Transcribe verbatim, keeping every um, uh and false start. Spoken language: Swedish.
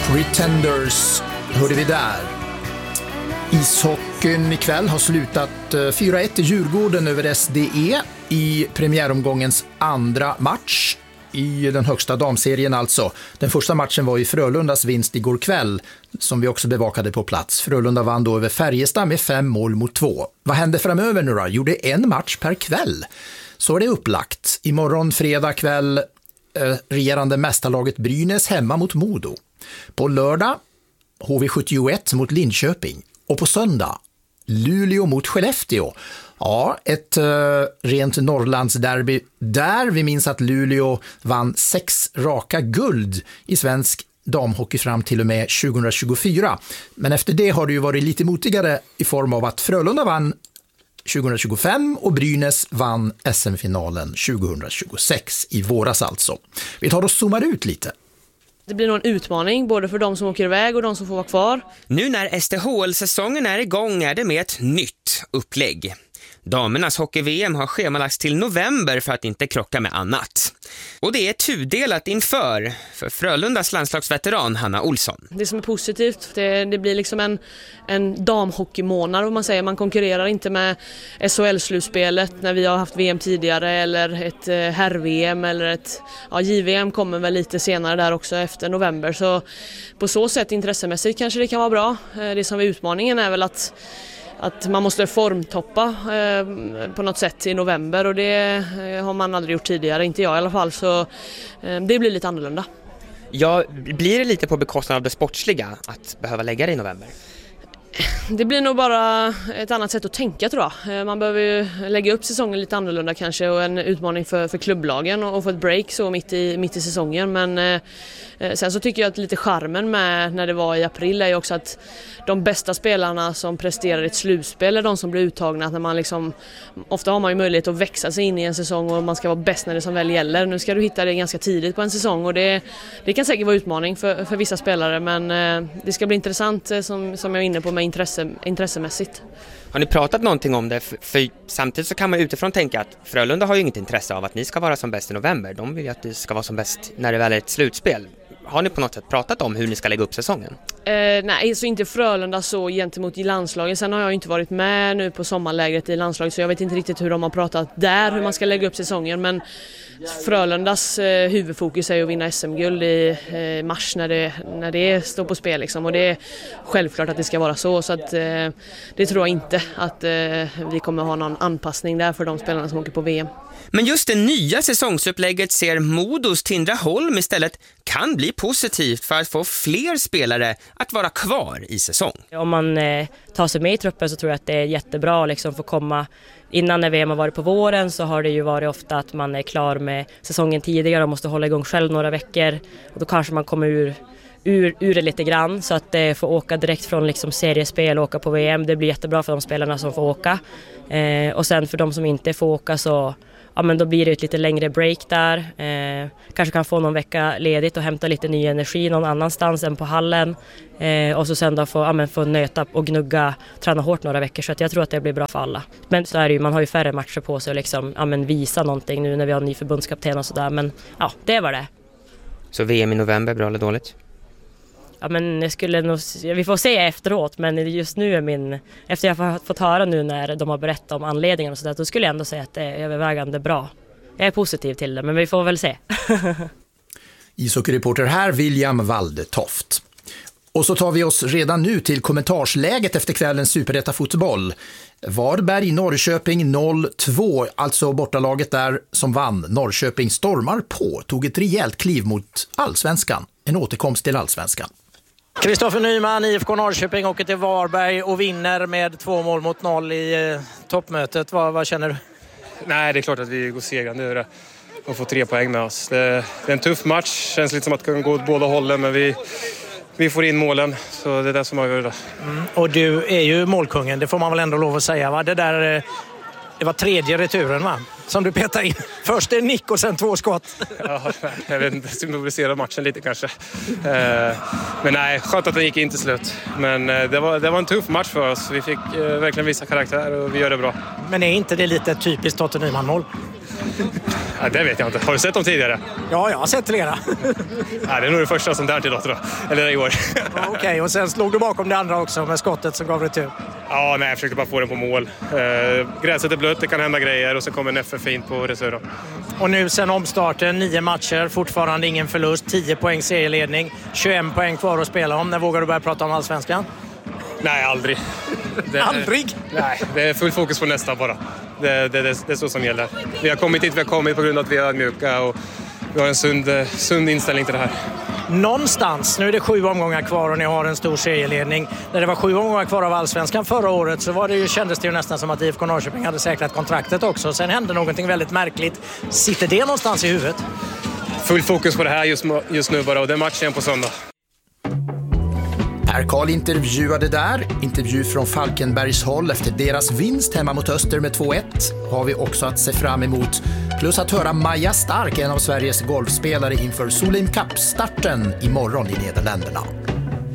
Pretenders hörde vi där. Ishockeyn ikväll har slutat fyra ett i Djurgården över S D E i premiäromgångens andra match i den högsta damserien alltså. Den första matchen var i Frölundas vinst igår kväll som vi också bevakade på plats. Frölunda vann då över Färjestad med fem mål mot två. Vad händer framöver nu då? Jo, det är en match per kväll. Så är det upplagt. Imorgon fredag kväll eh, regerande mästarlaget Brynäs hemma mot Modo. På lördag H V sjuttioett mot Linköping. Och på söndag Luleå mot Skellefteå. Ja, ett uh, rent Norrlandsderby där vi minns att Luleå vann sex raka guld i svensk damhockey fram till och med tjugohundratjugofyra. Men efter det har det ju varit lite motigare i form av att Frölunda vann tjugohundratjugofem och Brynäs vann S M-finalen tjugohundratjugosex i våras alltså. Vi tar och zoomar ut lite. Det blir nog en utmaning både för de som åker iväg och de som får vara kvar. Nu när S D H L-säsongen är igång är det med ett nytt upplägg. Damernas hockey-V M har schemalagts till november för att inte krocka med annat. Och det är tudelat inför för Frölundas landslagsveteran Hanna Olsson. Det som är positivt, det, det blir liksom en, en damhockeymånad om man säger. Man konkurrerar inte med S H L-slutspelet när vi har haft V M tidigare eller ett herr-V M eller ett ja, J V M kommer väl lite senare där också efter november. Så på så sätt intressemässigt kanske det kan vara bra. Det som är utmaningen är väl att att man måste formtoppa eh, på något sätt i november och det eh, har man aldrig gjort tidigare, inte jag i alla fall, så eh, det blir lite annorlunda. Ja, blir det lite på bekostnad av det sportsliga att behöva lägga det i november? Det blir nog bara ett annat sätt att tänka tror jag. Man behöver ju lägga upp säsongen lite annorlunda kanske och en utmaning för, för klubblagen och, och få ett break så mitt i, mitt i säsongen. Men eh, sen så tycker jag att lite charmen med när det var i april är ju också att de bästa spelarna som presterar i ett slutspel är de som blir uttagna. Att när man liksom, ofta har man ju möjlighet att växa sig in i en säsong och man ska vara bäst när det som väl gäller. Nu ska du hitta det ganska tidigt på en säsong och det, det kan säkert vara utmaning för, för vissa spelare men eh, det ska bli intressant eh, som, som jag är inne på med intresse, intressemässigt. Har ni pratat någonting om det? För, för samtidigt så kan man utifrån tänka att Frölunda har ju inget intresse av att ni ska vara som bäst i november. De vill ju att det ska vara som bäst när det väl är ett slutspel. Har ni på något sätt pratat om hur ni ska lägga upp säsongen? Eh, nej, så inte Frölunda så gentemot i landslaget. Sen har jag inte varit med nu på sommarlägret i landslaget så jag vet inte riktigt hur de har pratat där, hur man ska lägga upp säsongen. Men Frölundas eh, huvudfokus är att vinna S M-guld i eh, mars när det, när det står på spel. Liksom. Och det är självklart att det ska vara så. Så att, eh, det tror jag inte att eh, vi kommer ha någon anpassning där för de spelarna som åker på V M. Men just det nya säsongsupplägget ser Modos Tindraholm istället kan bli positivt för att få fler spelare att vara kvar i säsong. Om man eh, tar sig med i truppen så tror jag att det är jättebra liksom, för att komma. Innan när V M har varit på våren så har det ju varit ofta att man är klar med säsongen tidigare och måste hålla igång själv några veckor. Och då kanske man kommer ur, ur, ur det lite grann så att eh, få åka direkt från liksom, seriespel och åka på V M. Det blir jättebra för de spelarna som får åka. Eh, och sen för de som inte får åka så ja, men då blir det ett lite längre break där. Eh, kanske kan få någon vecka ledigt och hämta lite ny energi någon annanstans än på hallen. Eh, och så sen då få, ja, men få nöta och gnugga, träna hårt några veckor. Så att jag tror att det blir bra för alla. Men så är det ju, man har ju färre matcher på sig och liksom, ja, men visa någonting nu när vi har en ny förbundskapten och sådär. Men ja, det var det. Så V M i november, bra eller dåligt? Ja, men jag skulle nog, vi får se efteråt, men just nu är min, efter jag har fått höra nu när de har berättat om anledningen och sådär, då skulle jag ändå säga att det är övervägande bra. Jag är positiv till det, men vi får väl se. Ishockeyreporter här, William Waldetoft. Och så tar vi oss redan nu till kommentarsläget efter kvällens Superetta fotboll. Varberg Norrköping noll två, alltså bortalaget där som vann. Norrköping stormar på, tog ett rejält kliv mot allsvenskan. En återkomst till allsvenskan. Kristoffer Nyman, I F K Norrköping, åker till Varberg och vinner med två mål mot noll i eh, toppmötet. Vad, vad känner du? Nej, det är klart att vi går segrande över det och får tre poäng med oss. Det, det är en tuff match, känns lite som att det kan gå åt båda hållen, men vi, vi får in målen, så det är det som avgör det. Mm. Och du är ju målkungen, det får man väl ändå lov att säga, va? Det där... Eh... Det var tredje returen, va? Som du petar in. Först en nick och sen två skott. Ja, jag vet inte, symboliserar matchen lite kanske. Men nej, skönt att den gick in till slut. Men det var, det var en tuff match för oss. Vi fick verkligen visa karaktär och vi gör det bra. Men är inte det lite typiskt Totte Nyman-mål? Ja, det vet jag inte. Har du sett dem tidigare? Ja, jag har sett flera. Ja, det är nog det första som där till då, tror jag. Eller i år. Okej, okay, och sen slog du bakom det andra också med skottet som gav retur. Ja, nej, jag försökte bara få den på mål. Eh, gräset är blött, det kan hända grejer och så kommer en F F fint på retur. Och nu sen omstarten, nio matcher, fortfarande ingen förlust, tio poäng serieledning, tjugoett poäng kvar att spela om. När vågar du börja prata om Allsvenskan? Nej, aldrig. Det, aldrig? Nej, det är full fokus på nästa bara. Det, det, det, det är så som gäller. Vi har kommit hit, vi har kommit på grund av att vi är mjuka och vi har en sund, sund inställning till det här. Någonstans, nu är det sju omgångar kvar och ni har en stor serieledning. När det var sju omgångar kvar av Allsvenskan förra året så var det ju, kändes det ju nästan som att I F K Norrköping hade säkrat kontraktet också. Sen hände någonting väldigt märkligt. Sitter det någonstans i huvudet? Full fokus på det här just, just nu bara och det är matchen på söndag. Per Karl intervjuade där. Intervju från Falkenbergs håll efter deras vinst hemma mot Öster med två ett har vi också att se fram emot. Plus att höra Maja Stark, en av Sveriges golfspelare inför Solim Cup-starten imorgon i Nederländerna.